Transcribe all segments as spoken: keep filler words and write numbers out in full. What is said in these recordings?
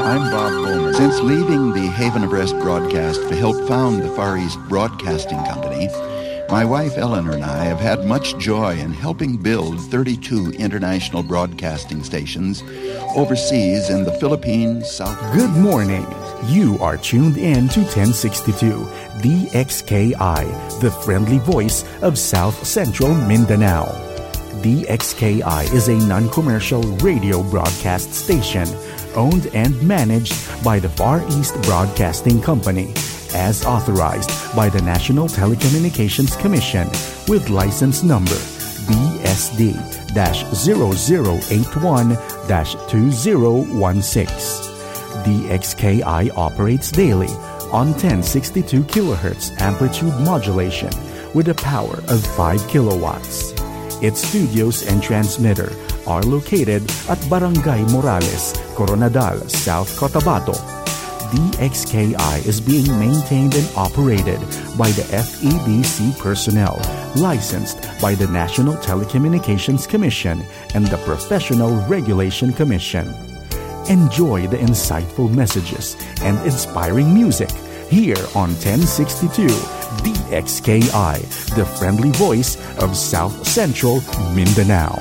I'm Bob Bowman. Since leaving the Haven of Rest broadcast to help found the Far East Broadcasting Company, my wife Eleanor and I have had much joy in helping build thirty-two international broadcasting stations overseas in the Philippines, South Korea. Good morning. You are tuned in to ten sixty-two D X K I, the friendly voice of South Central Mindanao. D X K I is a non-commercial radio broadcast station owned and managed by the Far East Broadcasting Company, as authorized by the National Telecommunications Commission with license number B S D zero zero eight one two zero one six. D X K I operates daily on ten sixty-two kilohertz amplitude modulation with a power of five kilowatts. Its studios and transmitter are located at Barangay Morales, Coronadal, South Cotabato. D X K I is being maintained and operated by the F E B C personnel licensed by the National Telecommunications Commission and the Professional Regulation Commission. Enjoy the insightful messages and inspiring music here on ten sixty-two D X K I, the friendly voice of South Central Mindanao.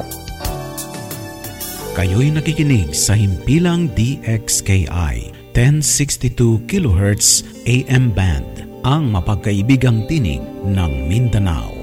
Kayo'y nakikinig sa himpilang D X K I ten sixty-two kilohertz A M band, ang mapagkaibigang tinig ng Mindanao.